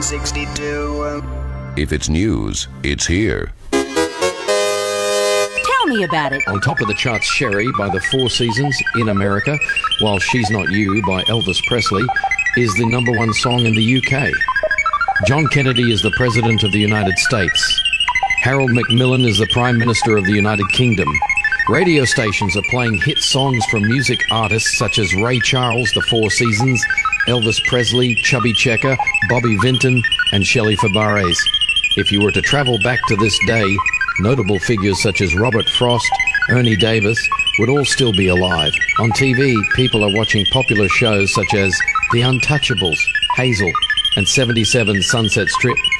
62. If it's news, it's here. Tell me about it. On top of the charts, Sherry by the Four Seasons in America, while She's Not You by Elvis Presley is the number one song in the UK. John Kennedy is the President of the United States. Harold Macmillan is the Prime Minister of the United Kingdom. Radio stations are playing hit songs from music artists such as Ray Charles, The Four Seasons, Elvis Presley, Chubby Checker, Bobby Vinton, and Shelley Fabares. If you were to travel back to this day, notable figures such as Robert Frost, Ernie Davis would all still be alive. On TV, people are watching popular shows such as The Untouchables, Hazel, and 77 Sunset Strip.